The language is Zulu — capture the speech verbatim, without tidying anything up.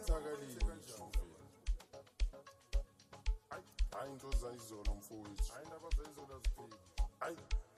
kwenzakalile ijuveni hayi into zayizolo mfowethu hayi indaba zayizolo azipheli hayi